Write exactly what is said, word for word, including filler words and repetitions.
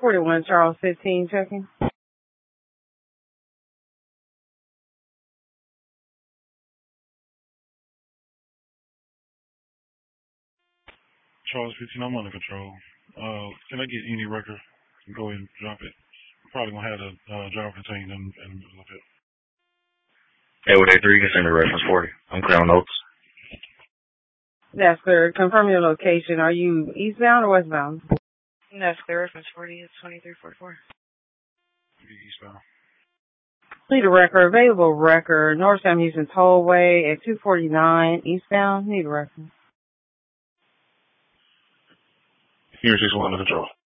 forty-one Charles fifteen checking. Charles fifteen, I'm under control. Uh, can I get any record? Go ahead and drop it. Probably gonna have the uh, driver contained in, in the middle of it. Edward A three, you can send me reference forty. I'm clear on notes. That's clear. Confirm your location. Are you eastbound or westbound? That's clear. Reference forty is twenty-three forty-four. Eastbound. Need a record. Available record. North Sam Houston Tollway at two forty-nine eastbound. Need a record. Here, six one under control.